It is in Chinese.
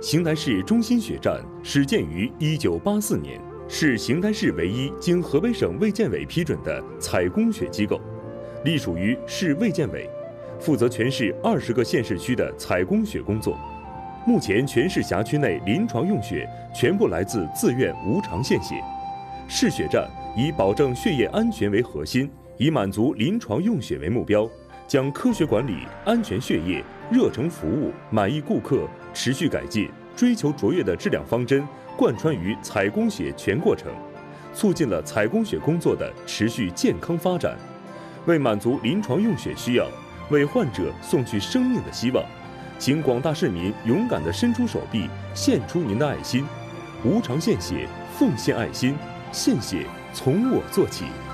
邢台市中心血站始建于1984年，是邢台市唯一经河北省卫健委批准的采供血机构，隶属于市卫健委，负责全市20个县市区的采供血工作。目前，全市辖区内临床用血全部来自自愿无偿献血。市血站以保证血液安全为核心，以满足临床用血为目标，将科学管理、安全血液、热诚服务、满意顾客、持续改进、追求卓越的质量方针贯穿于采供血全过程，促进了采供血工作的持续健康发展，为满足临床用血需要，为患者送去生命的希望。请广大市民勇敢地伸出手臂，献出您的爱心，无偿献血，奉献爱心，献血从我做起。